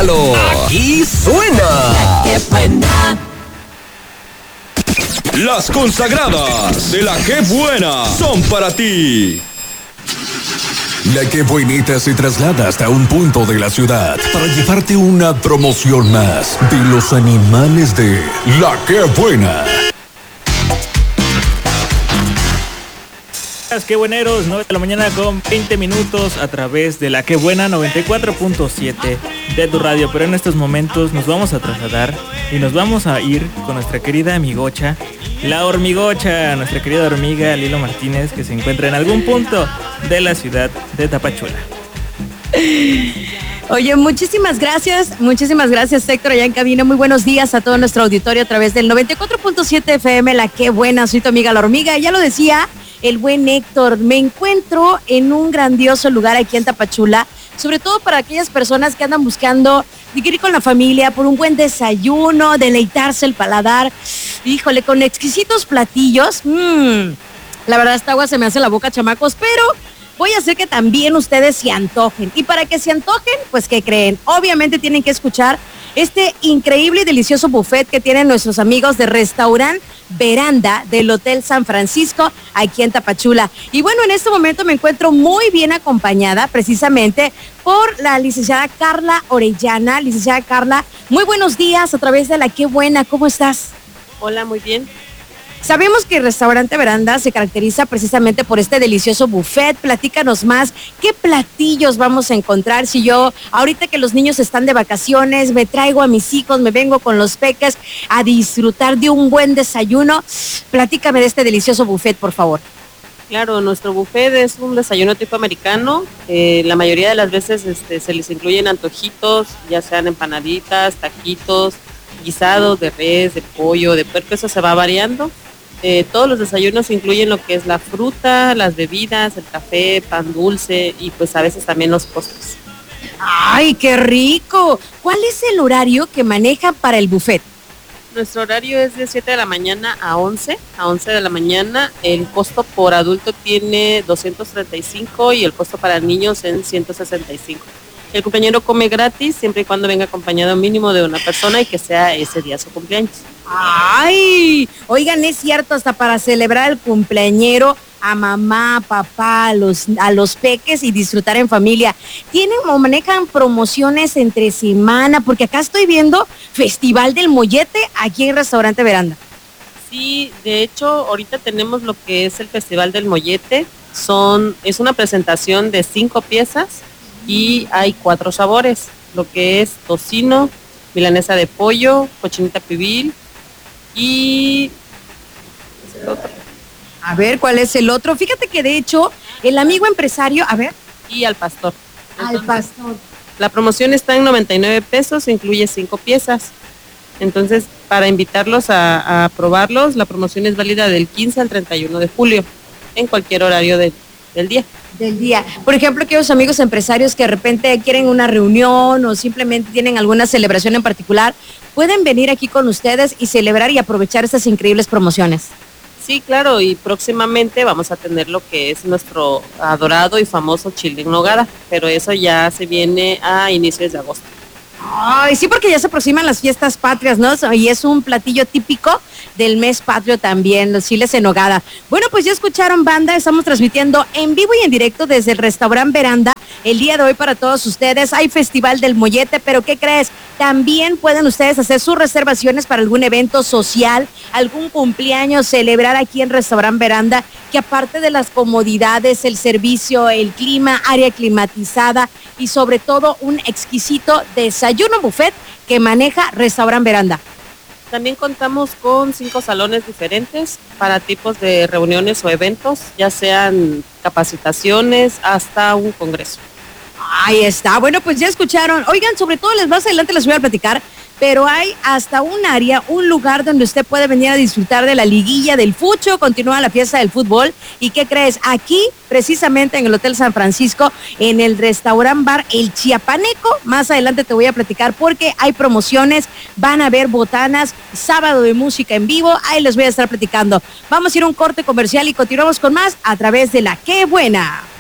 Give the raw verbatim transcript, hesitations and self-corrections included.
Disfrútalo. Aquí suena. ¡Qué buena! Las consagradas de La Qué Buena son para ti. La Qué Buenita se traslada hasta un punto de la ciudad para llevarte una promoción más de los animales de La Qué Buena. Qué bueneros, nueve de la mañana con veinte minutos a través de La Qué Buena noventa y cuatro punto siete de tu radio. Pero en estos momentos nos vamos a trasladar y nos vamos a ir con nuestra querida amigocha, la hormigocha, nuestra querida hormiga Lilo Martínez, que se encuentra en algún punto de la ciudad de Tapachula. Oye, muchísimas gracias, muchísimas gracias Héctor allá en cabina. Muy buenos días a todo nuestro auditorio a través del noventa y cuatro punto siete F M, La Qué Buena. Soy tu amiga la hormiga, ya lo decía el buen Héctor, me encuentro en un grandioso lugar aquí en Tapachula, sobre todo para aquellas personas que andan buscando ir con la familia por un buen desayuno, deleitarse el paladar, híjole, con exquisitos platillos. Mmm, la verdad esta agua se me hace la boca, chamacos, pero voy a hacer que también ustedes se antojen. Y para que se antojen, pues ¿qué creen? Obviamente tienen que escuchar este increíble y delicioso buffet que tienen nuestros amigos de Restaurant Veranda del Hotel San Francisco aquí en Tapachula. Y bueno, en este momento me encuentro muy bien acompañada precisamente por la licenciada Carla Orellana. Licenciada Carla, muy buenos días a través de La Qué Buena. ¿Cómo estás? Hola, muy bien. Sabemos que el Restaurante Veranda se caracteriza precisamente por este delicioso buffet. Platícanos más, ¿qué platillos vamos a encontrar? Si yo, ahorita que los niños están de vacaciones, me traigo a mis hijos, me vengo con los peques a disfrutar de un buen desayuno, platícame de este delicioso buffet, por favor. Claro, nuestro buffet es un desayuno tipo americano. Eh, la mayoría de las veces este, se les incluyen antojitos, ya sean empanaditas, taquitos, guisados de res, de pollo, de puerco, eso se va variando. Eh, todos los desayunos incluyen lo que es la fruta, las bebidas, el café, pan dulce y pues a veces también los postres. ¡Ay, qué rico! ¿Cuál es el horario que maneja para el buffet? Nuestro horario es de siete de la mañana a once, a once de la mañana. El costo por adulto tiene doscientos treinta y cinco y el costo para niños en ciento sesenta y cinco. El cumpleañero come gratis siempre y cuando venga acompañado mínimo de una persona y que sea ese día su cumpleaños. ¡Ay! Oigan, es cierto, hasta para celebrar el cumpleañero a mamá, papá, a los, a los peques y disfrutar en familia. ¿Tienen o manejan promociones entre semana? Porque acá estoy viendo Festival del Mollete aquí en Restaurante Veranda. Sí, de hecho, ahorita tenemos lo que es el Festival del Mollete. Son, es una presentación de cinco piezas y hay cuatro sabores, lo que es tocino, milanesa de pollo, cochinita pibil y... ¿es el otro? A ver, ¿cuál es el otro? Fíjate que de hecho, el amigo empresario, a ver. Y al pastor. Al pastor. La promoción está en noventa y nueve pesos, incluye cinco piezas. Entonces, para invitarlos a, a probarlos, la promoción es válida del quince al treinta y uno de julio, en cualquier horario de, del día. Del día. Por ejemplo, aquellos amigos empresarios que de repente quieren una reunión o simplemente tienen alguna celebración en particular, pueden venir aquí con ustedes y celebrar y aprovechar estas increíbles promociones. Sí, claro, y próximamente vamos a tener lo que es nuestro adorado y famoso chile en nogada, pero eso ya se viene a inicios de agosto. Ay, sí, porque ya se aproximan las fiestas patrias, ¿no? Y es un platillo típico del mes patrio también, los chiles en nogada. Bueno, pues ya escucharon, banda, estamos transmitiendo en vivo y en directo desde el Restaurante Veranda el día de hoy para todos ustedes. Hay Festival del Mollete, pero ¿qué crees? También pueden ustedes hacer sus reservaciones para algún evento social, algún cumpleaños, celebrar aquí en Restaurante Veranda, que aparte de las comodidades, el servicio, el clima, área climatizada y sobre todo un exquisito desayuno buffet que maneja Restaurante Veranda. También contamos con cinco salones diferentes para tipos de reuniones o eventos, ya sean capacitaciones hasta un congreso. Ahí está. Bueno, pues ya escucharon. Oigan, sobre todo les más adelante les voy a platicar, pero hay hasta un área, un lugar donde usted puede venir a disfrutar de la liguilla del fucho, continúa la fiesta del fútbol. ¿Y qué crees? Aquí, precisamente en el Hotel San Francisco, en el restaurant bar El Chiapaneco, más adelante te voy a platicar porque hay promociones, van a haber botanas, sábado de música en vivo, ahí les voy a estar platicando. Vamos a ir a un corte comercial y continuamos con más a través de La Qué Buena.